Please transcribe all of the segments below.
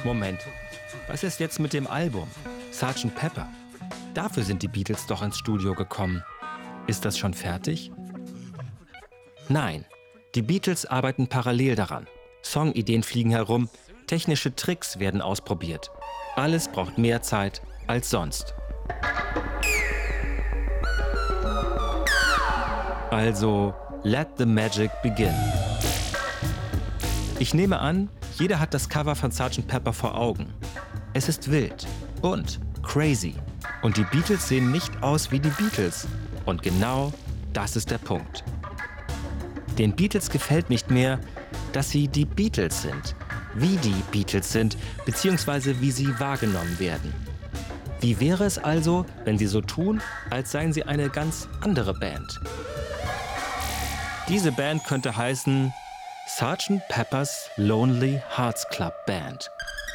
Moment, was ist jetzt mit dem Album? Sgt. Pepper. Dafür sind die Beatles doch ins Studio gekommen. Ist das schon fertig? Nein, die Beatles arbeiten parallel daran. Songideen fliegen herum, technische Tricks werden ausprobiert. Alles braucht mehr Zeit als sonst. Also, let the magic begin. Ich nehme an, jeder hat das Cover von Sgt. Pepper vor Augen. Es ist wild, bunt, crazy. Und die Beatles sehen nicht aus wie die Beatles. Und genau das ist der Punkt. Den Beatles gefällt nicht mehr, dass sie die Beatles sind. Wie die Beatles sind, beziehungsweise wie sie wahrgenommen werden. Wie wäre es also, wenn sie so tun, als seien sie eine ganz andere Band? Diese Band könnte heißen Sgt. Pepper's Lonely Hearts Club Band.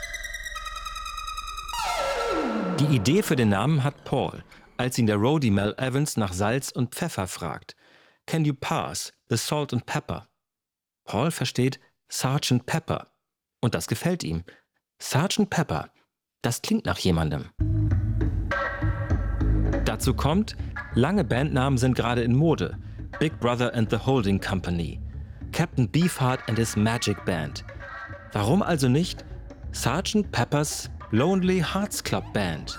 Die Idee für den Namen hat Paul, als ihn der Roadie Mel Evans nach Salz und Pfeffer fragt. Can you pass the salt and pepper? Paul versteht Sgt. Pepper. Und das gefällt ihm. Sgt. Pepper, das klingt nach jemandem. Dazu kommt, lange Bandnamen sind gerade in Mode. Big Brother and the Holding Company. Captain Beefheart and his Magic Band. Warum also nicht Sgt. Pepper's Lonely Hearts Club Band?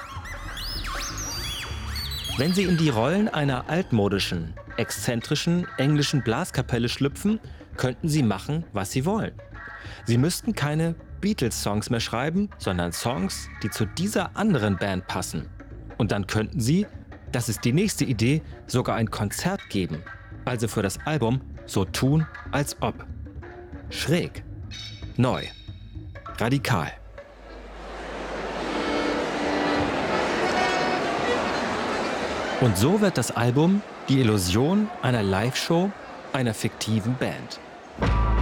Wenn Sie in die Rollen einer altmodischen, exzentrischen englischen Blaskapelle schlüpfen, könnten Sie machen, was Sie wollen. Sie müssten keine Beatles-Songs mehr schreiben, sondern Songs, die zu dieser anderen Band passen. Und dann könnten Sie, das ist die nächste Idee, sogar ein Konzert geben. Also für das Album so tun, als ob. Schräg. Neu. Radikal. Und so wird das Album die Illusion einer Live-Show einer fiktiven Band.